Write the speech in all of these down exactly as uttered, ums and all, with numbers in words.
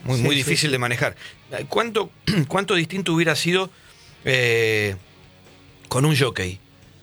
muy, sí, muy sí, difícil sí. de manejar. ¿Cuánto, cuánto distinto hubiera sido eh, con un jockey,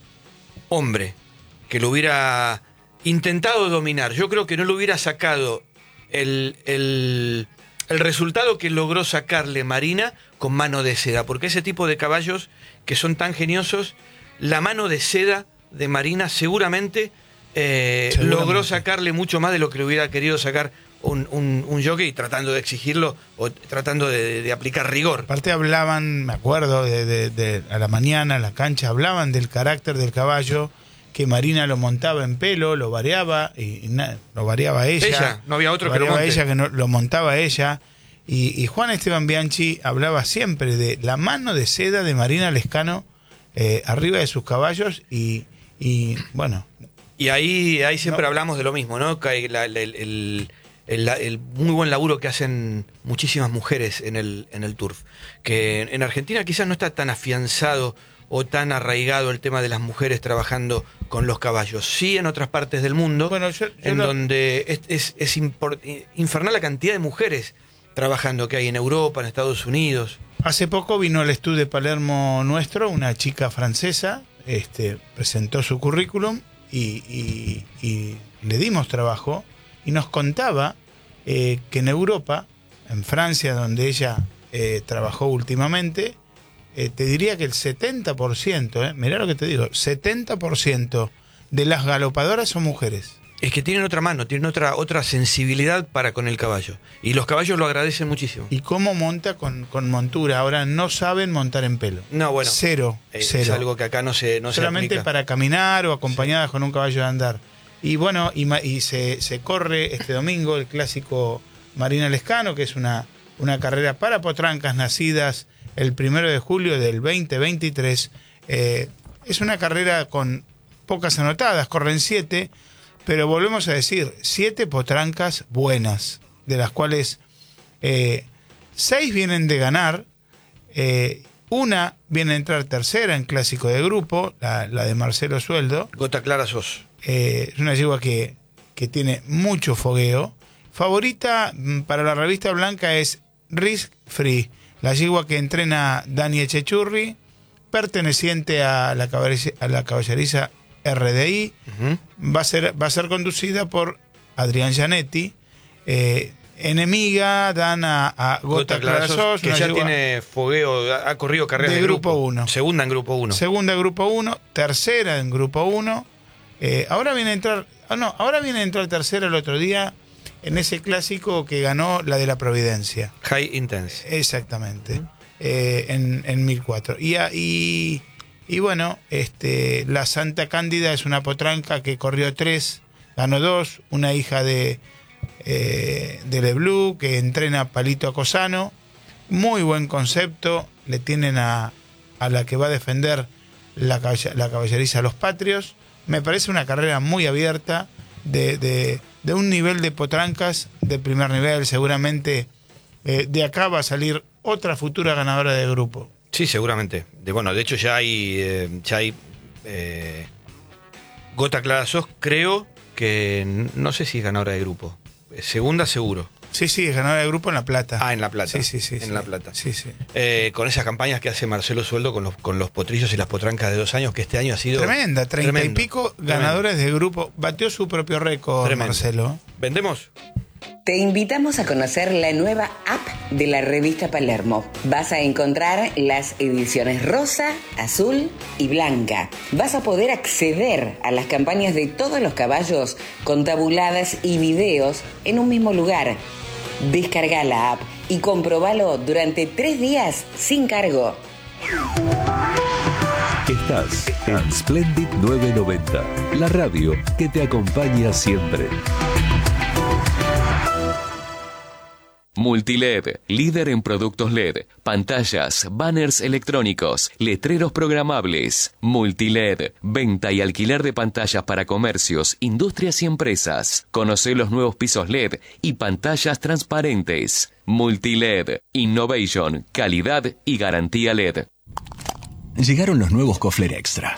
hombre, que lo hubiera intentado dominar? Yo creo que no le hubiera sacado el, el, el resultado que logró sacarle Marina con mano de seda, porque ese tipo de caballos que son tan geniosos, la mano de seda de Marina seguramente, eh, Seguramente. logró sacarle mucho más de lo que le hubiera querido sacar un, un, un jockey, tratando de exigirlo o tratando de, de aplicar rigor. Aparte hablaban, me acuerdo, de, de, de a la mañana en la cancha, hablaban del carácter del caballo, que Marina lo montaba en pelo, lo variaba, y, y na, lo variaba ella. Ella, no había otro lo que lo variaba monte. ella, que no, lo montaba ella. Y, y Juan Esteban Bianchi hablaba siempre de la mano de seda de Marina Lescano eh, arriba de sus caballos y, y bueno. Y ahí, ahí siempre No. hablamos de lo mismo, ¿no? Que la- la- el, el- el- el muy buen laburo que hacen muchísimas mujeres en el, en el turf. Que en, en Argentina quizás no está tan afianzado o tan arraigado el tema de las mujeres trabajando con los caballos. Sí en otras partes del mundo, Bueno, yo- yo en lo- donde es, es, es impor- infernal la cantidad de mujeres trabajando que hay en Europa, en Estados Unidos. Hace poco vino al estudio de Palermo nuestro una chica francesa, este, presentó su currículum y, y- y le dimos trabajo y nos contaba eh, que en Europa, en Francia, donde ella eh, trabajó últimamente, eh, te diría que el setenta por ciento, eh, mirá lo que te digo, setenta por ciento de las galopadoras son mujeres. Es que tienen otra mano, tienen otra, otra sensibilidad para con el caballo. Y los caballos lo agradecen muchísimo. ¿Y cómo monta con, con montura? Ahora no saben montar en pelo. No, bueno. Cero, Eh, cero. Es algo que acá no se, no se Solamente aplica. para caminar o acompañadas con un caballo de andar. Y bueno, y, ma- y se, se corre este domingo el clásico Marina Lescano, que es una, una carrera para potrancas nacidas el primero de julio del veinte veintitrés. Eh, es una carrera con pocas anotadas, corren siete, pero volvemos a decir, siete potrancas buenas, de las cuales eh, seis vienen de ganar. Eh, una viene a entrar tercera en clásico de grupo, la, la de Marcelo Sueldo. Gota Clara sos. Eh, es una yegua que, que tiene mucho fogueo. Favorita mm, para la revista blanca es Risk Free, la yegua que entrena Dani Echechurri, perteneciente a la, caballeriza, a la caballeriza R D I. Uh-huh. Va a ser, va a ser conducida por Adrián Gianetti. Eh, enemiga dan a, a Gota, Gota Clara Clara sos, Sos, que una ya yegua tiene fogueo, ha ha corrido carreras de de, grupo uno. Segunda en grupo uno. Segunda en grupo uno, tercera en grupo uno. Eh, ahora viene a entrar, oh no, ahora viene a entrar tercera el otro día en ese clásico que ganó la de la Providencia. High Intense. Exactamente. Eh, en, en mil cuatro. Y, a- y, y bueno, este, la Santa Cándida es una potranca que corrió tres, ganó dos, una hija de, eh, de Leblú que entrena a Palito Acosano. Muy buen concepto, le tienen a, a la que va a defender la, caball- la caballeriza Los Patrios. Me parece una carrera muy abierta, de, de, de un nivel de potrancas de primer nivel. Seguramente eh, de acá va a salir otra futura ganadora de grupo. Sí, seguramente. De, bueno, de hecho ya hay, eh, ya hay eh, Gota Clara sos, creo que n- no sé si es ganadora de grupo. Eh, Segunda seguro. Sí, sí, es ganadora de grupo en La Plata. Ah, en La Plata. Sí, sí, sí. En sí. La Plata. Sí, sí. Eh, con esas campañas que hace Marcelo Sueldo con los, con los potrillos y las potrancas de dos años, que este año ha sido Tremenda, treinta tremendo, y pico tremendo. ganadores de grupo. Batió su propio récord, Tremendo. Marcelo. ¿Vendemos? Te invitamos a conocer la nueva app de la revista Palermo. Vas a encontrar las ediciones rosa, azul y blanca. Vas a poder acceder a las campañas de todos los caballos con tabuladas y videos en un mismo lugar. Descarga la app y comprobalo durante tres días sin cargo. Estás en Splendid novecientos noventa, la radio que te acompaña siempre. Multiled, líder en productos L E D, pantallas, banners electrónicos, letreros programables. Multiled, venta y alquiler de pantallas para comercios, industrias y empresas. Conoce los nuevos pisos L E D y pantallas transparentes. Multiled, innovation, calidad y garantía L E D. Llegaron los nuevos Kofler Extra.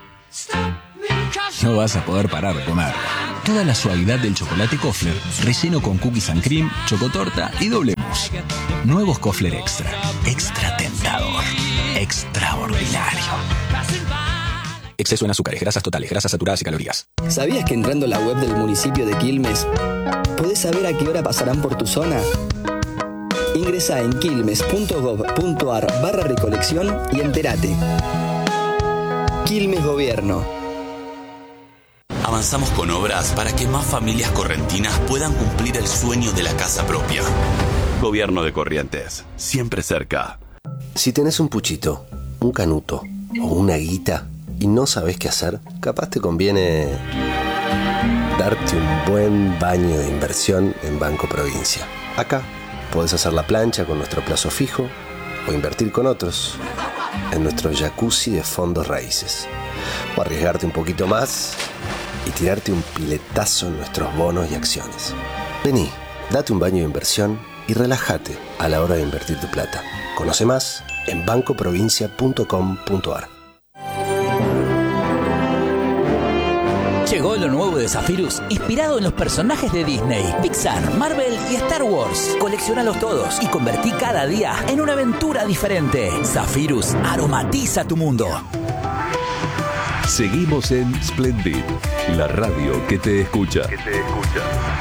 No vas a poder parar de comer. Toda la suavidad del chocolate Kofler, relleno con cookies and cream, chocotorta y doble mousse. Nuevos Kofler Extra. Extra tentador. Extraordinario. Exceso en azúcares, grasas totales, grasas saturadas y calorías. ¿Sabías que entrando a la web del municipio de Quilmes podés saber a qué hora pasarán por tu zona? Ingresá en quilmes.gov.ar barra recolección y entérate. Quilmes Gobierno. Avanzamos con obras para que más familias correntinas puedan cumplir el sueño de la casa propia. Gobierno de Corrientes, siempre cerca. Si tenés un puchito, un canuto o una guita y no sabés qué hacer, capaz te conviene darte un buen baño de inversión en Banco Provincia. Acá podés hacer la plancha con nuestro plazo fijo o invertir con otros en nuestro jacuzzi de fondos raíces. O arriesgarte un poquito más y tirarte un piletazo en nuestros bonos y acciones. Vení, date un baño de inversión y relájate a la hora de invertir tu plata. Conoce más en banco provincia punto com punto a r. Llegó lo nuevo de Zephyrus, inspirado en los personajes de Disney, Pixar, Marvel y Star Wars. Colecciónalos todos y convertí cada día en una aventura diferente. Zephyrus aromatiza tu mundo. Seguimos en Splendid, la radio que te escucha. Que te escucha.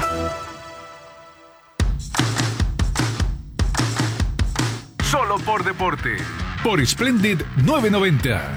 Solo por deporte. Por Splendid novecientos noventa.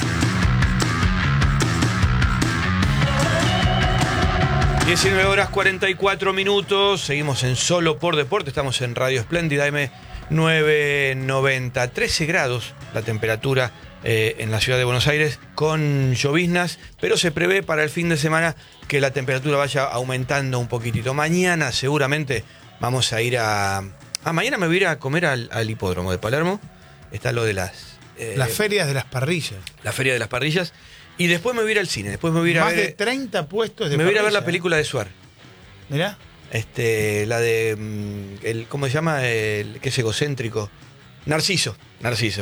diecinueve horas cuarenta y cuatro minutos, seguimos en Solo por Deporte, estamos en Radio Espléndida M novecientos noventa, trece grados la temperatura eh, en la ciudad de Buenos Aires con lloviznas, pero se prevé para el fin de semana que la temperatura vaya aumentando un poquitito. Mañana seguramente vamos a ir a... Ah, mañana me voy a ir a comer al, al hipódromo de Palermo, está lo de las... Eh, las ferias de las parrillas. La feria de las parrillas. Y después me voy a ir al cine. Después me voy a ir a Más ver. de treinta puestos de Me voy a ir a ver parrilla. la película de Suar. Mirá. Este, la de. mm, El, ¿Cómo se llama? El que es egocéntrico. Narciso. Narciso.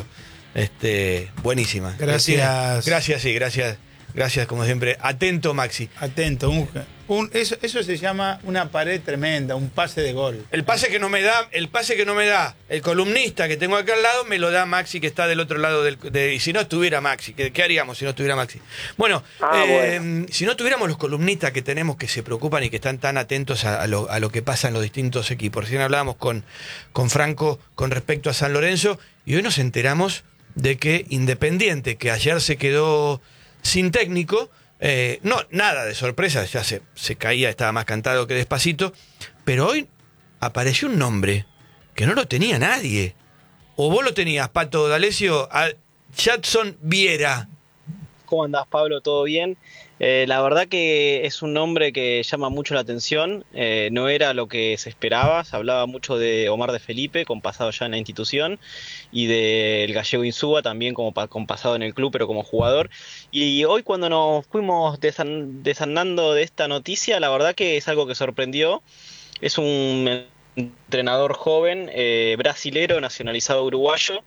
Este, buenísima. Gracias. Gracias, sí, gracias. Gracias, como siempre. Atento, Maxi. Atento. Un, un, eso, eso se llama una pared tremenda, un pase de gol. El pase que no me da, el pase que no me da el columnista que tengo acá al lado, me lo da Maxi, que está del otro lado del. De, y si no estuviera Maxi, ¿qué, qué haríamos si no estuviera Maxi? Bueno, Ah, eh, bueno. si no tuviéramos los columnistas que tenemos que se preocupan y que están tan atentos a, a, lo, a lo que pasa en los distintos equipos. Recién hablábamos con, con Franco con respecto a San Lorenzo y hoy nos enteramos de que Independiente, que ayer se quedó sin técnico, eh, no, nada de sorpresa, ya se, se caía, estaba más cantado que despacito, pero hoy apareció un nombre que no lo tenía nadie. O vos lo tenías, Pato D'Alessio, a Jadson Viera. ¿Cómo andás, Pablo? ¿Todo bien? Eh, la verdad que es un nombre que llama mucho la atención, eh, no era lo que se esperaba, se hablaba mucho de Omar de Felipe, con pasado ya en la institución, y del gallego Insúa también como pa- con pasado en el club, pero como jugador. Y hoy cuando nos fuimos desan- desandando de esta noticia, la verdad que es algo que sorprendió. Es un entrenador joven, eh, brasilero, nacionalizado uruguayo,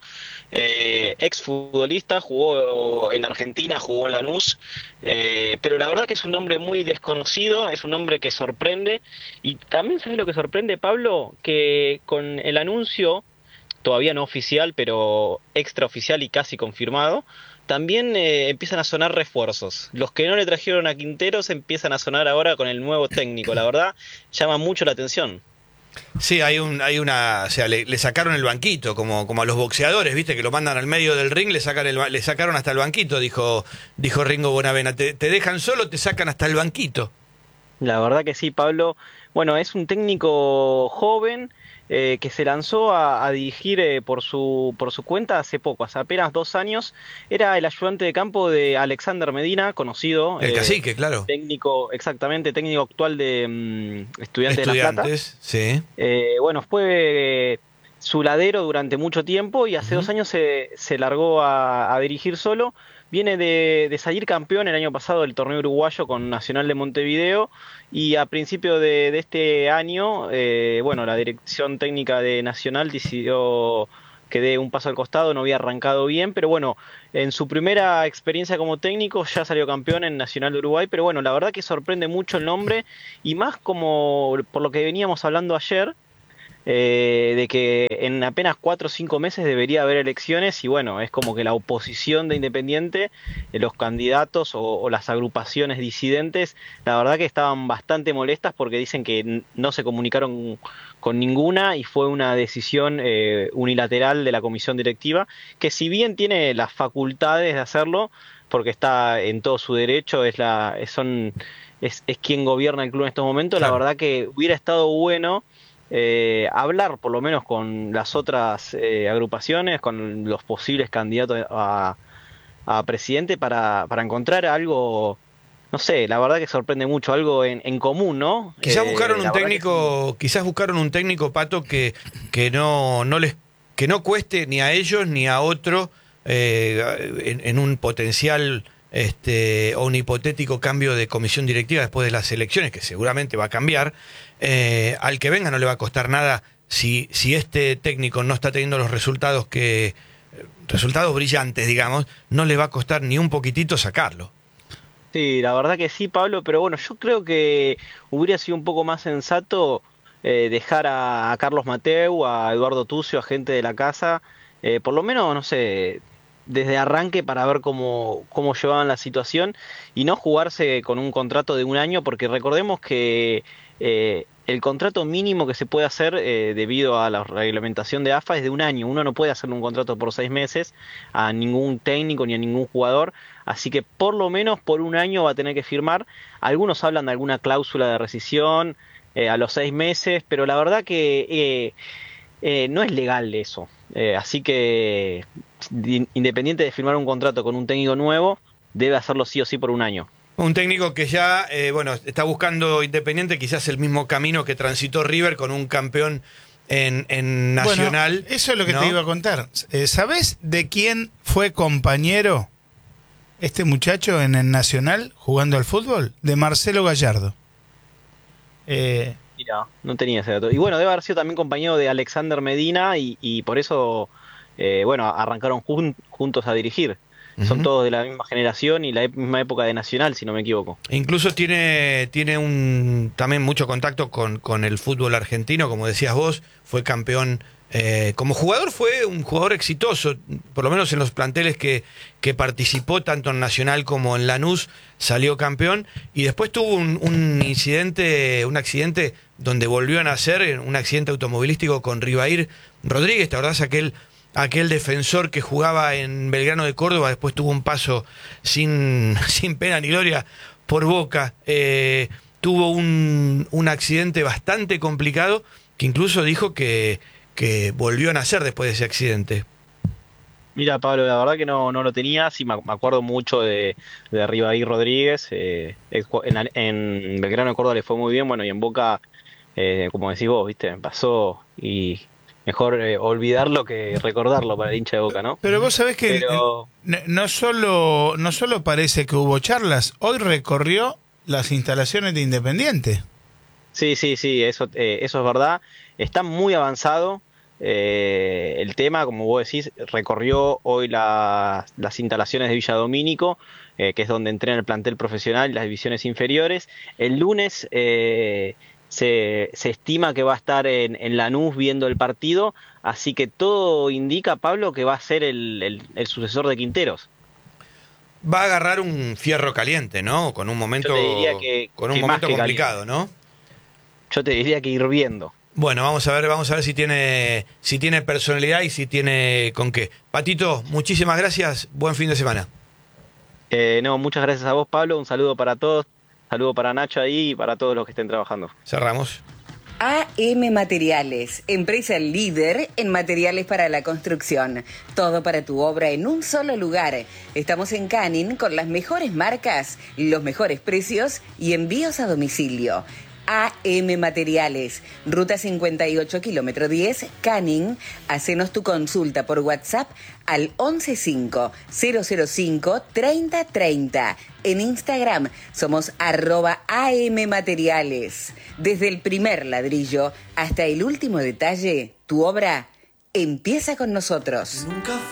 eh, exfutbolista, jugó en Argentina, jugó en Lanús, eh, pero la verdad que es un hombre muy desconocido, es un hombre que sorprende, y también ¿sabes lo que sorprende, Pablo? Que con el anuncio, todavía no oficial, pero extraoficial y casi confirmado, también eh, empiezan a sonar refuerzos. Los que no le trajeron a Quinteros empiezan a sonar ahora con el nuevo técnico, la verdad llama mucho la atención. Sí, hay un, hay una, o sea, le, le sacaron el banquito, como, como a los boxeadores, viste, que lo mandan al medio del ring, le sacan el, ba- le sacaron hasta el banquito, dijo, dijo Ringo Bonavena. Te, te dejan solo, te sacan hasta el banquito. La verdad que sí, Pablo. Bueno, es un técnico joven eh, que se lanzó a, a dirigir eh, por su por su cuenta hace poco, hace apenas dos años. Era el ayudante de campo de Alexander Medina, conocido. El eh, cacique, claro. Técnico, exactamente, técnico actual de mm, Estudiantes de La Plata. Estudiantes, sí. Eh, bueno, fue eh, su ladero durante mucho tiempo y hace Ujú. dos años se, se largó a, a dirigir solo. Viene de, de salir campeón el año pasado del torneo uruguayo con Nacional de Montevideo y a principio de, de este año, eh, bueno, la dirección técnica de Nacional decidió que dé un paso al costado, no había arrancado bien, pero bueno, en su primera experiencia como técnico ya salió campeón en Nacional de Uruguay, pero bueno, la verdad que sorprende mucho el nombre y más como por lo que veníamos hablando ayer, eh, de que en apenas cuatro o cinco meses debería haber elecciones y bueno, es como que la oposición de Independiente, eh, los candidatos o, o las agrupaciones disidentes, la verdad que estaban bastante molestas porque dicen que n- no se comunicaron con ninguna y fue una decisión eh, unilateral de la comisión directiva, que si bien tiene las facultades de hacerlo, porque está en todo su derecho, es la es, son es, es quien gobierna el club en estos momentos, claro. La verdad que hubiera estado bueno eh, hablar por lo menos con las otras eh, agrupaciones, con los posibles candidatos a, a presidente para, para encontrar algo, no sé, la verdad que sorprende mucho, algo en, en común, ¿no? Quizás Eh, buscaron un la verdad técnico, que sí. quizás buscaron un técnico, Pato, que, que no, no les, que no cueste ni a ellos ni a otro eh, en, en un potencial este o un hipotético cambio de comisión directiva después de las elecciones, que seguramente va a cambiar. Eh, al que venga no le va a costar nada si, si este técnico no está teniendo los resultados que resultados brillantes, digamos, no le va a costar ni un poquitito sacarlo. Sí, la verdad que sí, Pablo, pero bueno, yo creo que hubiera sido un poco más sensato eh, dejar a, a Carlos Mateu, a Eduardo Tucio, a gente de la casa, eh, por lo menos, no sé, desde arranque para ver cómo, cómo llevaban la situación y no jugarse con un contrato de un año, porque recordemos que eh, el contrato mínimo que se puede hacer eh, debido a la reglamentación de A F A es de un año. Uno no puede hacer un contrato por seis meses a ningún técnico ni a ningún jugador, así que por lo menos por un año va a tener que firmar. Algunos hablan de alguna cláusula de rescisión eh, a los seis meses, pero la verdad que eh, eh, no es legal eso. Eh, así que independiente de firmar un contrato con un técnico nuevo, debe hacerlo sí o sí por un año. Un técnico que ya, eh, bueno, está buscando Independiente quizás el mismo camino que transitó River con un campeón en, en Nacional. Bueno, eso es lo que ¿no? te iba a contar. Eh, ¿Sabés de quién fue compañero este muchacho en el Nacional jugando al fútbol? De Marcelo Gallardo. Eh, Mira, no tenía ese dato. Y bueno, debe haber sido también compañero de Alexander Medina y, y por eso, eh, bueno, arrancaron jun- juntos a dirigir. Son todos de la misma generación y la misma época de Nacional, si no me equivoco. Incluso tiene, tiene un también mucho contacto con, con el fútbol argentino, como decías vos, fue campeón. Eh, como jugador fue un jugador exitoso, por lo menos en los planteles que, que participó, tanto en Nacional como en Lanús, salió campeón. Y después tuvo un, un incidente, un accidente donde volvió a nacer, un accidente automovilístico con Ribair Rodríguez, ¿te acordás aquel... aquel defensor que jugaba en Belgrano de Córdoba, después tuvo un paso sin, sin pena ni gloria por Boca, eh, tuvo un, un accidente bastante complicado, que incluso dijo que, que volvió a nacer después de ese accidente. Mira, Pablo, la verdad que no, no lo tenía, sí me me acuerdo mucho de, de Ribair Rodríguez, eh, en, en Belgrano de Córdoba le fue muy bien, bueno, y en Boca, eh, como decís vos, viste, pasó y... Mejor eh, olvidarlo que recordarlo para el hincha de Boca, ¿no? Pero vos sabés que Pero... no, no solo no solo parece que hubo charlas, hoy recorrió las instalaciones de Independiente. Sí, sí, sí, eso, eh, eso es verdad. Está muy avanzado eh, el tema, como vos decís, recorrió hoy la, las instalaciones de Villa Domínico, eh, que es donde entrena el plantel profesional y las divisiones inferiores. El lunes... Eh, Se, se estima que va a estar en, en Lanús viendo el partido, así que todo indica, Pablo, que va a ser el, el, el sucesor de Quinteros. Va a agarrar un fierro caliente, ¿no? Con un momento, Yo te diría que, con un que momento más que complicado, caliente. ¿no? Yo te diría que hirviendo. Bueno, vamos a ver, vamos a ver si tiene, si tiene personalidad y si tiene con qué. Patito, muchísimas gracias, buen fin de semana. Eh, no, muchas gracias a vos, Pablo, un saludo para todos. Saludo para Nacho ahí y para todos los que estén trabajando. Cerramos. A M Materiales, empresa líder en materiales para la construcción. Todo para tu obra en un solo lugar. Estamos en Canning con las mejores marcas, los mejores precios y envíos a domicilio. A M Materiales, Ruta cincuenta y ocho, kilómetro diez, Canning. Hacenos tu consulta por WhatsApp al once cinco cero cero cinco treinta treinta. En Instagram somos arroba A M Materiales. Desde el primer ladrillo hasta el último detalle, tu obra empieza con nosotros.